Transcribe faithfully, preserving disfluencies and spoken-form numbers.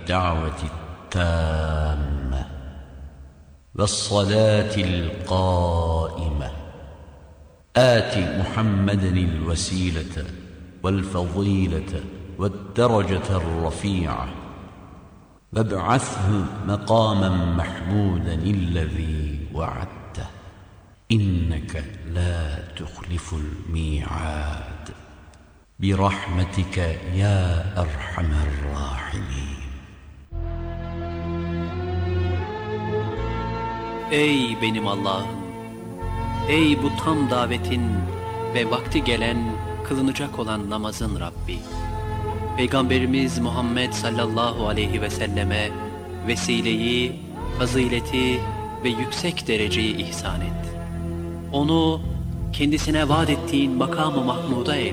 الدعوة التامة والصلاة القائمة آت محمدا الوسيلة والفضيلة والدرجة الرفيعة وابعثه مقاما محمودا الذي وعدته إنك لا تخلف الميعاد برحمتك يا أرحم الراحمين. Ey benim Allah'ım! Ey bu tam davetin ve vakti gelen, kılınacak olan namazın Rabbi! Peygamberimiz Muhammed sallallahu aleyhi ve selleme vesileyi, fazileti ve yüksek dereceyi ihsan et. Onu kendisine vaat ettiğin makamı mahmuda eyle.